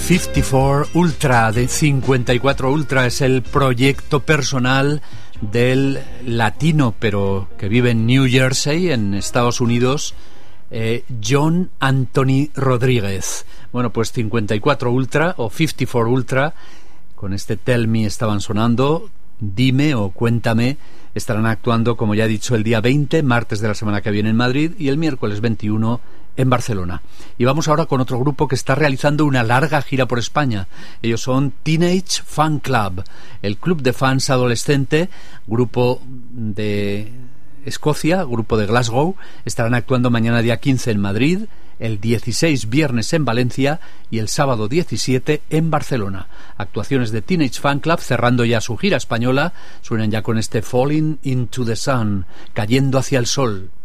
54 Ultra, de 54 Ultra, es el proyecto personal del latino, pero que vive en New Jersey, en Estados Unidos, John Anthony Rodríguez. Bueno, pues 54 Ultra o 54 Ultra, con este Tell Me estaban sonando, Dime o Cuéntame, estarán actuando, como ya he dicho, el día 20, martes de la semana que viene en Madrid, y el miércoles 21 en Barcelona. Y vamos ahora con otro grupo que está realizando una larga gira por España. Ellos son Teenage Fan Club, el club de fans adolescente, grupo de Escocia, grupo de Glasgow. Estarán actuando mañana día 15 en Madrid, el 16 viernes en Valencia y el sábado 17 en Barcelona. Actuaciones de Teenage Fan Club cerrando ya su gira española. Suenan ya con este Falling into the Sun, cayendo hacia el sol.